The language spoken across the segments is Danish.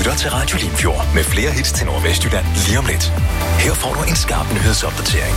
lytter til Radio Limfjord med flere hits til Nordvestjylland lige om lidt. Her får du en skarp nyhedsopdatering.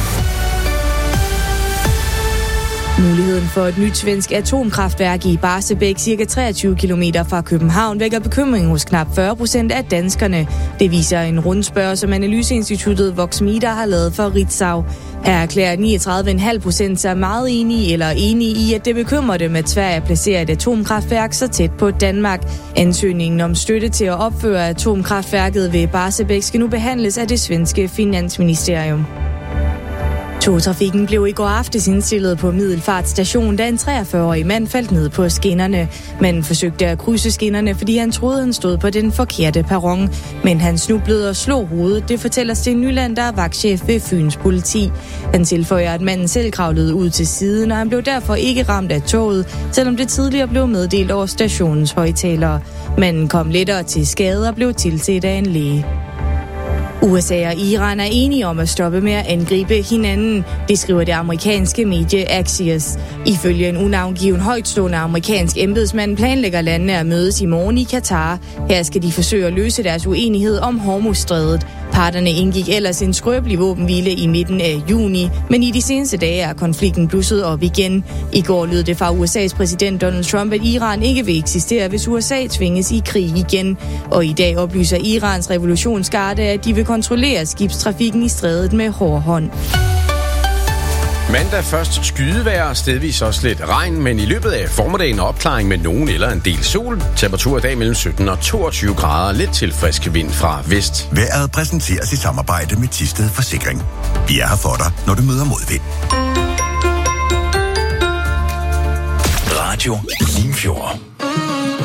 Muligheden for et nyt svensk atomkraftværk i Barsebäck, cirka 23 km fra København, vækker bekymring hos knap 40% af danskerne. Det viser en rundspørg, som analyseinstituttet Voxmeter har lavet for Ritzau. Her erklærer 39,5% sig meget enige i, at det bekymrer dem, at Sverige placerer et atomkraftværk så tæt på Danmark. Ansøgningen om støtte til at opføre atomkraftværket ved Barsebäck skal nu behandles af det svenske finansministerium. Togtrafikken blev i går aftes indstillet på Middelfart station, da en 43-årig mand faldt ned på skinnerne. Manden forsøgte at krydse skinnerne, fordi han troede, han stod på den forkerte perron. Men han snublede og slog hovedet. Det fortæller Sten Nyland, der er vagtchef ved Fyns politi. Han tilføjer, at manden selv kravlede ud til siden, og han blev derfor ikke ramt af toget, selvom det tidligere blev meddelt over stationens højttalere. Manden kom lettere til skade og blev tilset af en læge. USA og Iran er enige om at stoppe med at angribe hinanden, det skriver det amerikanske medie Axios. Ifølge en unavngiven højtstående amerikansk embedsmand planlægger landene at mødes i morgen i Katar. Her skal de forsøge at løse deres uenighed om Hormuzstrædet. Parterne indgik ellers en skrøbelig våbenhvile i midten af juni, men i de seneste dage er konflikten blusset op igen. I går lød det fra USA's præsident Donald Trump, at Iran ikke vil eksistere, hvis USA tvinges i krig igen. Og i dag oplyser Irans revolutionsgarde, at de vil kontrollere skibstrafikken i strædet med hård hånd. Mandag først skydevejr, stedvis også lidt regn, men i løbet af formiddagen opklaring med nogen eller en del sol. Temperatur i dag mellem 17 og 22 grader, lidt til frisk vind fra vest. Vejret præsenteres i samarbejde med Thisted Forsikring. Vi er her for dig, når du møder modvind. Radio Limfjord.